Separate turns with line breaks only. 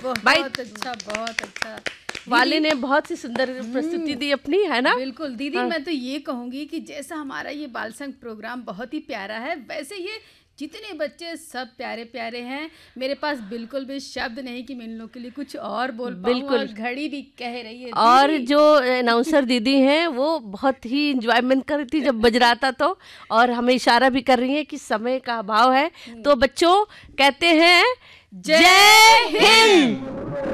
बहुत अच्छा, बहुत अच्छा। वाली ने बहुत सी सुंदर प्रस्तुति दी अपनी, है ना?
बिल्कुल दीदी, मैं तो ये कहूंगी कि जैसा हमारा ये बाल संग प्रोग्राम बहुत ही प्यारा है, वैसे ये जितने बच्चे सब प्यारे प्यारे हैं। मेरे पास बिल्कुल भी शब्द नहीं कि मैं इन लोगों के लिए कुछ और बोल पाऊँ, और घड़ी भी कह रही है
और जो अनाउंसर दीदी हैं वो बहुत ही इंजॉयमेंट कर रही थी जब बज रहा था तो, और हमें इशारा भी कर रही है कि समय का अभाव है। तो बच्चों कहते हैं जय हिंद।